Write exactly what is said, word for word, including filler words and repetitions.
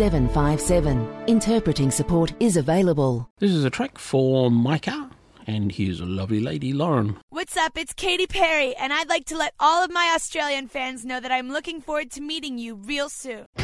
seven five seven. Interpreting support is available. This is a track for Micah, and here's a lovely lady, Lauren. What's up? It's Katy Perry, and I'd like to let all of my Australian fans know that I'm looking forward to meeting you real soon.